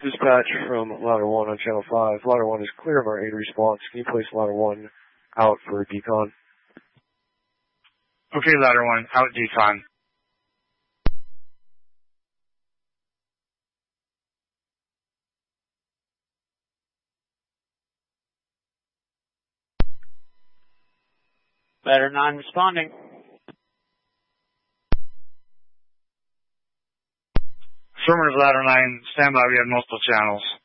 Dispatch from Ladder 1 on Channel 5. Ladder 1 is clear of our 8 response. Can you place Ladder 1 out for decon? Okay, Ladder 1, out decon. Ladder 9 responding. Affirmative, Ladder 9, stand by, we have multiple channels.